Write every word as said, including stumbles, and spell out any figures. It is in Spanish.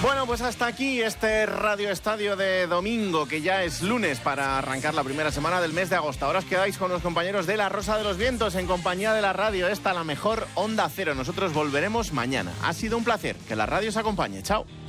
Bueno, pues hasta aquí este Radio Estadio de domingo, que ya es lunes para arrancar la primera semana del mes de agosto. Ahora os quedáis con los compañeros de La Rosa de los Vientos en compañía de la radio, esta la mejor Onda Cero. Nosotros volveremos mañana. Ha sido un placer. Que la radio os acompañe. Chao.